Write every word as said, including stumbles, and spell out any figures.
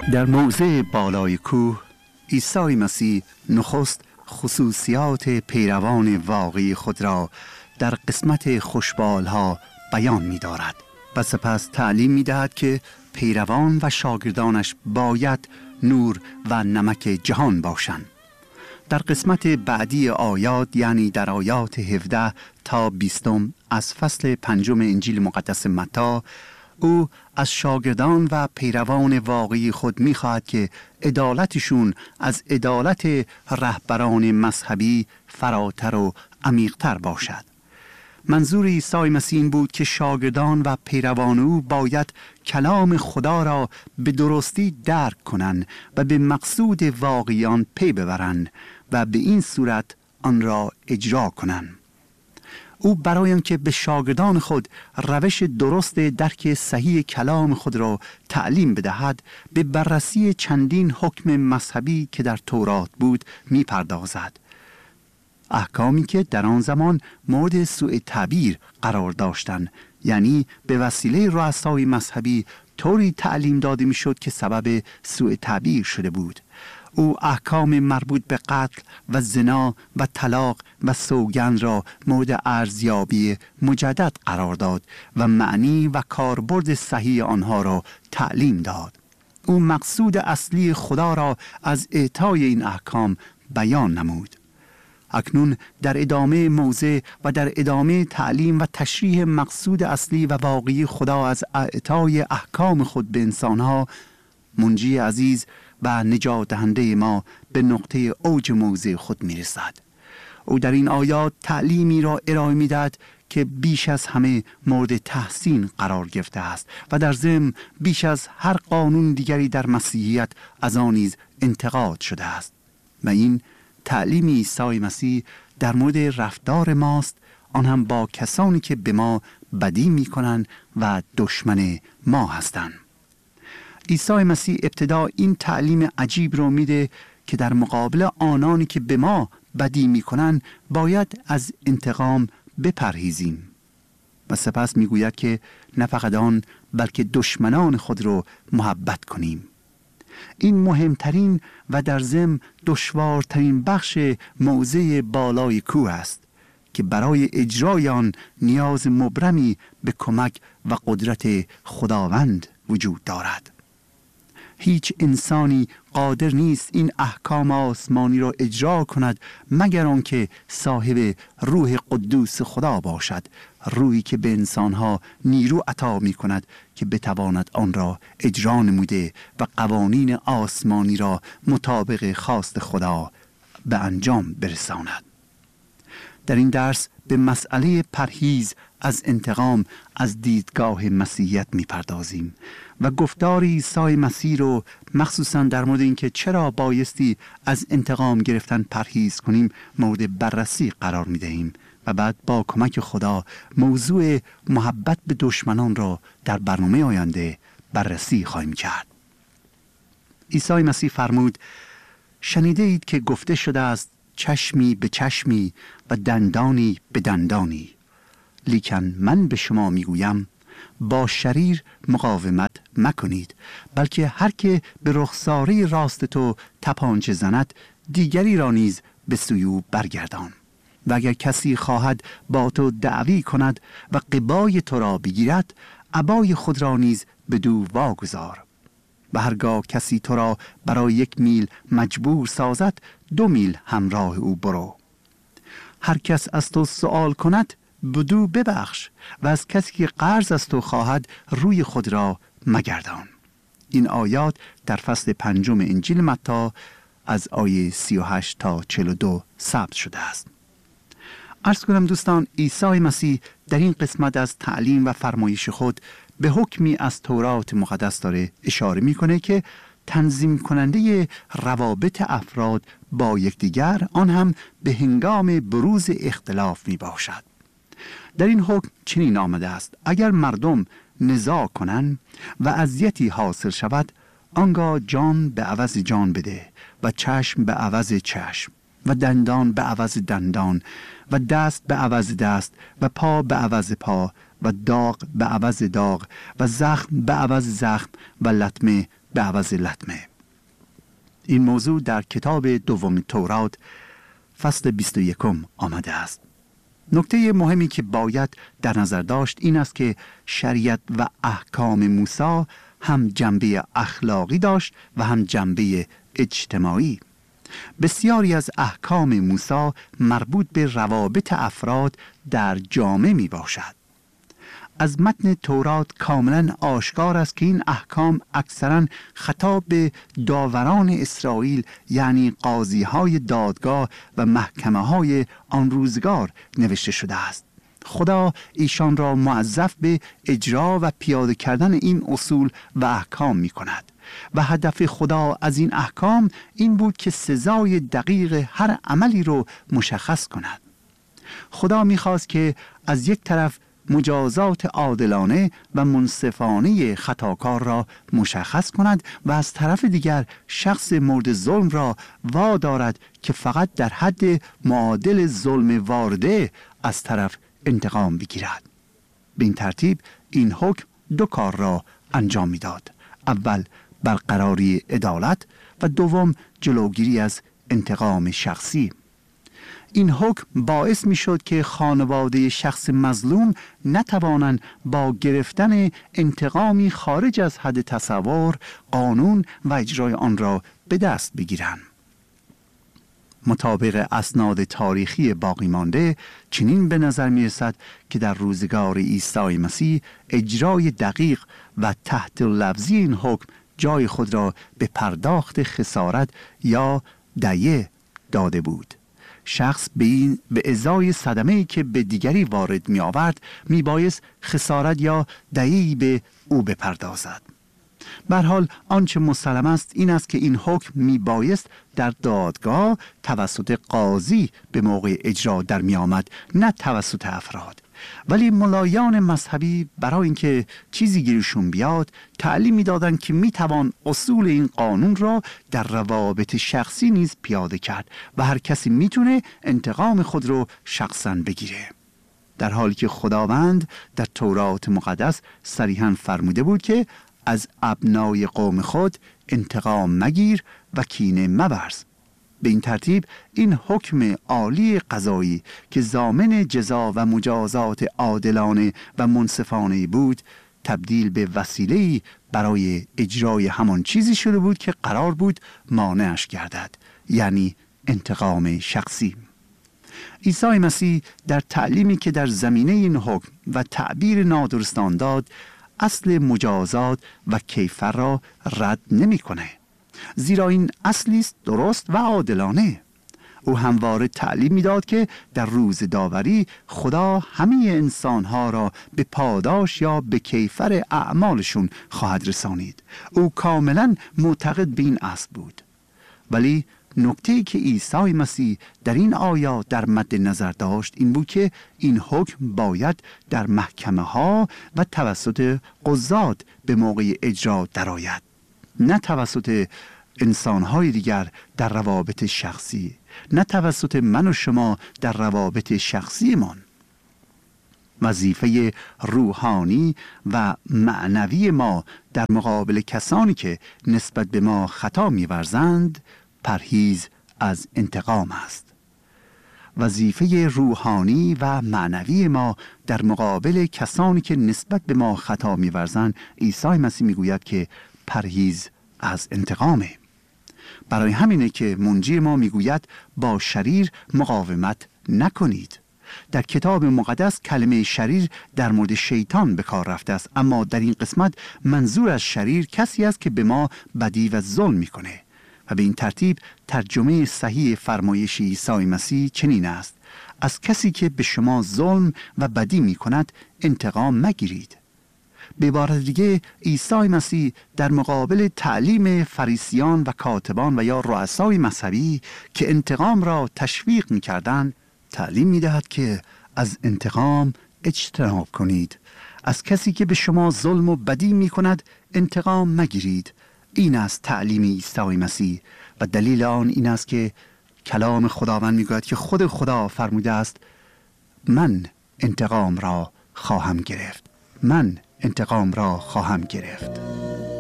در موضع بالای کوه عیسی مسیح نخست خصوصیات پیروان واقعی خود را در قسمت خوشبالها بیان می دارد و سپس تعلیم می دهد که پیروان و شاگردانش باید نور و نمک جهان باشند. در قسمت بعدی آیات، یعنی در آیات هفده تا بیست از فصل پنجم انجیل مقدس متی، او از شاگردان و پیروان واقعی خود می‌خواهد که عدالتشون از عدالت رهبران مذهبی فراتر و عمیق‌تر باشد. منظور عیسی مسیح این بود که شاگردان و پیروان او باید کلام خدا را به درستی درک کنند و به مقصود واقعی آن پی ببرند و به این صورت آن را اجرا کنند. او برای آنکه به شاگردان خود روش درست درک صحیح کلام خود را تعلیم بدهد، به بررسی چندین حکم مذهبی که در تورات بود می‌پردازد. احکامی که در آن زمان مورد سوء تعبیر قرار داشتند، یعنی به وسیله رؤسای مذهبی طوری تعلیم داده می‌شد که سبب سوء تعبیر شده بود. او احکام مربوط به قتل و زنا و طلاق و سوگند را مورد ارزیابی مجدد قرار داد و معنی و کاربرد صحیح آنها را تعلیم داد. او مقصود اصلی خدا را از اعطای این احکام بیان نمود. اکنون در ادامه موضع و در ادامه تعلیم و تشریح مقصود اصلی و واقعی خدا از اعطای احکام خود به انسانها، منجی عزیز و نجات دهنده ما به نقطه اوج موضع خود می رسد. او در این آیات تعلیمی را ارائه می دهد که بیش از همه مورد تحسین قرار گرفته است و در ضمن بیش از هر قانون دیگری در مسیحیت از آن نیز انتقاد شده است. و این تعلیم عیسی مسیح در مورد رفتار ماست، آن هم با کسانی که به ما بدی می کنند و دشمن ما هستند. عیسی مسیح ابتدا این تعلیم عجیب رو میده که در مقابل آنانی که به ما بدی میکنن باید از انتقام بپرهیزیم و سپس میگوید که نه فقط آن بلکه دشمنان خود رو محبت کنیم. این مهمترین و در ضمن دشوارترین بخش موضع بالای کوه است که برای اجرای آن نیاز مبرمی به کمک و قدرت خداوند وجود دارد. هیچ انسانی قادر نیست این احکام آسمانی را اجرا کند مگر آنکه صاحب روح قدوس خدا باشد، روحی که به انسانها نیرو عطا می کند که بتواند آن را اجرا نموده و قوانین آسمانی را مطابق خواست خدا به انجام برساند. در این درس به مسئله پرهیز از انتقام از دیدگاه مسیحیت می‌پردازیم و گفتار عیسی مسیح رو مخصوصاً در مورد اینکه چرا بایستی از انتقام گرفتن پرهیز کنیم مورد بررسی قرار می‌دهیم و بعد با کمک خدا موضوع محبت به دشمنان را در برنامه آینده بررسی خواهیم کرد. عیسی مسیح فرمود: شنیده اید که گفته شده است چشمی به چشمی و دندانی به دندانی، لیکن من به شما میگویم با شریر مقاومت مکنید، بلکه هر که به رخساره راست تو تپانچه زند دیگری را نیز به سوی او برگردان. و اگر کسی خواهد با تو دعوی کند و قبای تو را بگیرد، عبای خود را نیز بدو واگذار. و هرگاه کسی تو را برای یک میل مجبور سازد، دو میل همراه او برو. هر کس از تو سؤال کند بدو ببخش و از کسی که قرض از تو خواهد روی خود را مگردان. این آیات در فصل پنجم انجیل متی از آیه سی و هشت تا چهل و دو ثبت شده است. عرض کنم دوستان، عیسی مسیح در این قسمت از تعلیم و فرمایش خود به حکمی از تورات مقدس داره اشاره میکنه که تنظیم کننده روابط افراد با یکدیگر، آن هم به هنگام بروز اختلاف می باشد. در این حکم چنین آمده است: اگر مردم نزاع کنند و اذیتی حاصل شود، آنگاه جان به عوض جان بده و چشم به عوض چشم و دندان به عوض دندان و دست به عوض دست و پا به عوض پا و داغ به عوض داغ و زخم به عوض زخم و لطمه به عوض لطمه. این موضوع در کتاب دوم تورات فصل بیست و یکم آمده است. نکته مهمی که باید در نظر داشت این است که شریعت و احکام موسی هم جنبه اخلاقی داشت و هم جنبه اجتماعی. بسیاری از احکام موسی مربوط به روابط افراد در جامعه می باشد. از متن تورات کاملا آشکار است که این احکام اکثرا خطاب به داوران اسرائیل، یعنی قاضی های دادگاه و محکمه های آن روزگار نوشته شده است. خدا ایشان را موظف به اجرا و پیاده کردن این اصول و احکام می کند و هدف خدا از این احکام این بود که سزای دقیق هر عملی رو مشخص کند. خدا می خواست که از یک طرف مجازات عادلانه و منصفانه خطاکار را مشخص کند و از طرف دیگر شخص مورد ظلم را وادارد که فقط در حد معادل ظلم وارده از طرف انتقام بگیرد. به این ترتیب این حکم دو کار را انجام می‌داد: اول برقراری عدالت و دوم جلوگیری از انتقام شخصی. این حکم باعث می شد که خانواده شخص مظلوم نتوانند با گرفتن انتقامی خارج از حد تصور قانون و اجرای آن را به دست بگیرند. مطابق اسناد تاریخی باقی مانده چنین به نظر می رسد که در روزگار عیسی مسیح اجرای دقیق و تحت لفظی این حکم جای خود را به پرداخت خسارت یا دیه داده بود. شخص به این به ازای صدمه‌ای که به دیگری وارد می آورد می بایست خسارت یا دیه‌ای به او بپردازد. به هر حال آنچه مسلم است این است که این حکم می بایست در دادگاه توسط قاضی به موقع اجرا در می آمد، نه توسط افراد. ولی ملایان مذهبی برای اینکه چیزی گیرشون بیاد تعلیم میدادند که میتوان اصول این قانون را در روابط شخصی نیز پیاده کرد و هر کسی میتونه انتقام خود رو شخصاً بگیره، در حالی که خداوند در تورات مقدس صریحاً فرموده بود که از ابنای قوم خود انتقام مگیر و کینه مورز. به این ترتیب این حکم عالی قضایی که ضامن جزا و مجازات عادلانه و منصفانه بود تبدیل به وسیله‌ای برای اجرای همان چیزی شده بود که قرار بود مانعش گردد، یعنی انتقام شخصی. عیسی مسیح در تعلیمی که در زمینه این حکم و تعبیر نادرستان داد اصل مجازات و کیفر را رد نمی کنه، زیرا این اصلی است درست و عادلانه. او همواره تعلیم میداد که در روز داوری خدا همه انسانها را به پاداش یا به کیفر اعمالشون خواهد رسانید. او کاملا معتقد به این اصل بود. ولی نکته‌ای که عیسی مسیح در این آیات در مد نظر داشت این بود که این حکم باید در محکمه ها و توسط قضات به موقع اجرا درآید، نه توسط انسان‌های دیگر در روابط شخصی، نه توسط من و شما در روابط شخصیمان. وظیفه روحانی و معنوی ما در مقابل کسانی که نسبت به ما خطا می‌ورزند پرهیز از انتقام است. وظیفه روحانی و معنوی ما در مقابل کسانی که نسبت به ما خطا می‌ورزند، عیسی مسیح می‌گوید که پرهیز از انتقامه. برای همینه که منجی ما میگوید با شریر مقاومت نکنید. در کتاب مقدس کلمه شریر در مورد شیطان به کار رفته است، اما در این قسمت منظور از شریر کسی است که به ما بدی و ظلم میکنه و به این ترتیب ترجمه صحیح فرمایش عیسی مسیح چنین است: از کسی که به شما ظلم و بدی میکند انتقام مگیرید. به عبارت دیگه عیسی مسیح در مقابل تعلیم فریسیان و کاتبان و یا رؤسای مذهبی که انتقام را تشویق می‌کردند تعلیم می‌دهد که از انتقام اجتناب کنید. از کسی که به شما ظلم و بدی می‌کند انتقام مگیرید. این است تعلیم عیسی مسیح و دلیل آن این است که کلام خداوند می‌گوید که خود خدا فرموده است من انتقام را خواهم گرفت. من انتقام را خواهم گرفت.